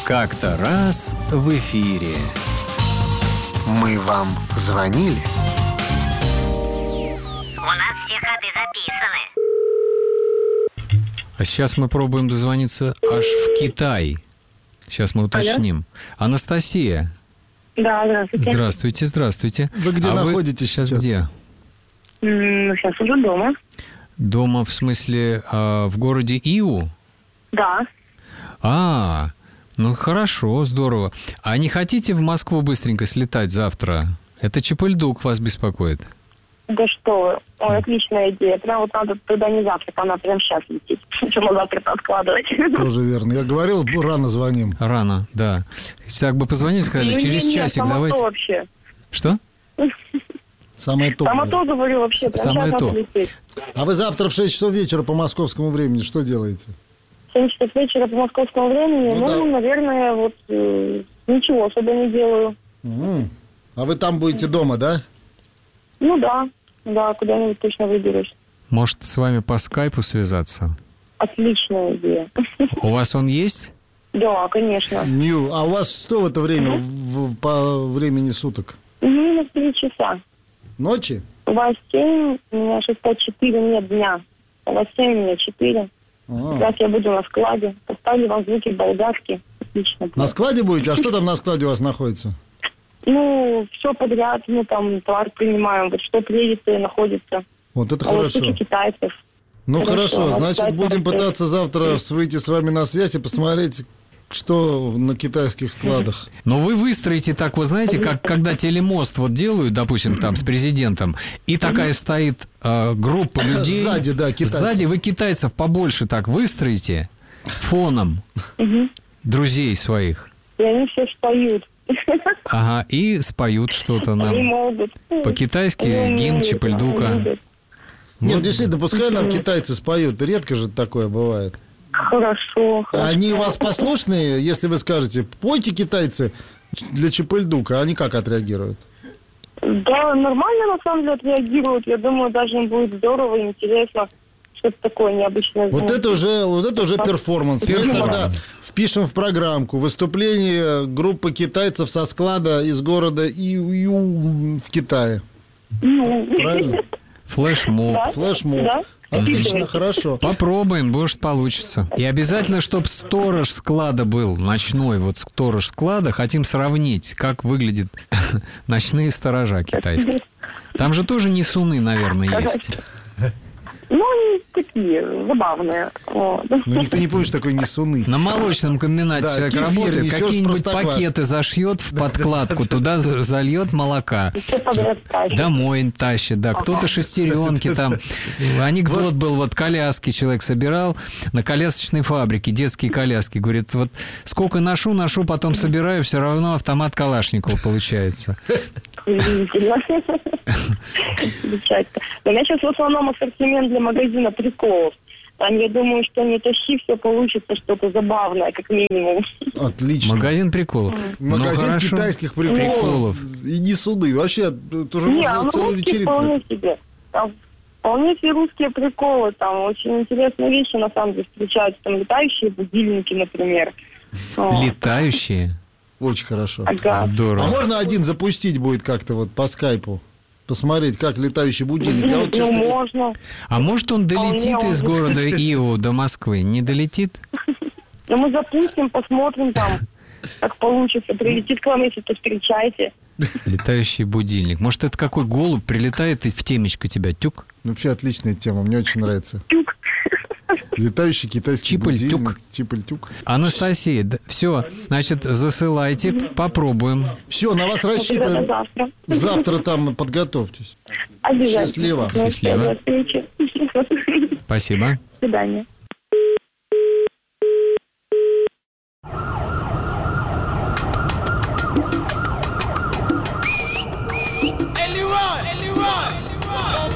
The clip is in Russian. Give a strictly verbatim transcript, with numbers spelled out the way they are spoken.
Как-то раз в эфире. Мы вам звонили? У нас все ходы записаны. А сейчас мы пробуем дозвониться аж в Китай. Сейчас мы уточним. Алло? Анастасия. Да, здравствуйте. Здравствуйте, здравствуйте. Вы где а находитесь сейчас? сейчас? Где? М, Сейчас уже дома. Дома, в смысле, а, в городе Иу? Да. А, ну хорошо, здорово. А не хотите в Москву быстренько слетать завтра? Это Чапыльдук вас беспокоит. Да что вы. Ой, отличная идея. Прям вот надо туда не завтра, а надо прям сейчас лететь. Чем завтра-то откладывать? Тоже верно. Я говорил, рано звоним. Рано, да. Так бы позвонили, сказали, Ну, через не, не, часик само давайте. то вообще. Что? Самое то. Само то, говорю, вообще. Прям Самое сейчас то. надо лететь. А вы завтра в шесть часов вечера по московскому времени что делаете? семь часов вечера по московскому времени. Ну, Ну, да. наверное, вот э, ничего особо не делаю. М. А вы там будете дома, да? Ну да. Да, куда-нибудь точно выберусь. Может, с вами по скайпу связаться? Отличная идея. У вас он есть? Да, конечно. Нью. А у вас что в это время в- в- по времени суток? Минус три часа. Ночи? У вас семь, у меня шестьдесят четыре, нет дня. У вас семь, у меня четыре. А. Сейчас я буду на складе. Поставлю вам звуки болгарские. Отлично. На складе будете? А что там на складе у вас находится? Ну, все подряд. Мы там товар принимаем. Вот что приедет, то и находится. Вот это А вот хорошо. куча китайцев. Ну Хорошо, хорошо, а значит, китайцев будем тоже. пытаться завтра выйти с вами на связь и посмотреть, что на китайских складах. Но вы выстроите так, вот знаете, как когда телемост вот делают, допустим, там с президентом, и такая стоит э, группа людей. Сзади, да, китайцев. Сзади вы китайцев побольше так выстроите фоном друзей своих. И они все споют. Ага, и споют что-то Они нам. могут. По-китайски Они гимн умеют, Чапыльдука. они любят. Нет, Вот. действительно, пускай нам китайцы споют. Редко же такое бывает. Хорошо. А они у хорошо. вас послушные, если вы скажете, пойте, китайцы, для Чапыльдука, они как отреагируют? Да, нормально на самом деле отреагируют. Я думаю, даже им будет здорово и интересно. Что-то такое необычное. Вот это уже, вот это уже перформанс. Мы Перформанс. тогда впишем в программку выступление группы китайцев со склада из города Иу в Китае. Ну, Правильно? Флешмоб. да? Флешмоб. Да? Отлично, хорошо. Попробуем, может, получится. И обязательно, чтобы сторож склада был ночной. Вот сторож склада. Хотим сравнить, как выглядят ночные сторожа китайские. Там же тоже несуны, наверное, есть. Ну, они такие, забавные. Вот. Ну, никто не помнит, что такое несуны. На молочном комбинате Да, человек кефир работает, несёшь какие-нибудь Простоквашино. пакеты зашьет в подкладку, туда за- зальет молока. Все подряд тащат. Домой тащит, да. Кто-то шестеренки там. Анекдот был, вот коляски человек собирал на колясочной фабрике, детские коляски. Говорит, вот сколько ношу, ношу, потом собираю, все равно автомат Калашникова получается. Удивительно. Замечательно. У меня сейчас в основном ассортимент для магазина приколов. Там, я думаю, что не тащи, все получится что-то забавное, как минимум. Отлично. Магазин приколов. Ну, Магазин хорошо. китайских приколов, Приколов. и несуны. Вообще, тоже Не, а можно целую русские вечеринку. вполне себе. Там вполне себе русские приколы. Там очень интересные вещи, на самом деле, встречаются. Там летающие будильники, например. Вот. Летающие. Очень хорошо. Ага. А Здорово. можно один запустить будет как-то вот по скайпу? Посмотреть, как летающий будильник. Я вот, Ну, честно говоря, можно. А может, он долетит Вполне из он- города Ио до Москвы? Не долетит? Ну, мы запустим, посмотрим там, как получится. Прилетит к вам, если то встречайте. Летающий будильник. Может, это какой голубь прилетает и в темечко тебя тюк? вообще отличная тема, мне очень нравится. Тюк. Летающий китайский Чипыль-тюк. будильник. Чипыль-тюк. Анастасия, все, значит, засылайте, попробуем. Все, на вас Ну, тогда рассчитываем. до завтра. Завтра там подготовьтесь. Обязательно. Счастливо. Ну, Счастливо. До встречи. Спасибо. До свидания.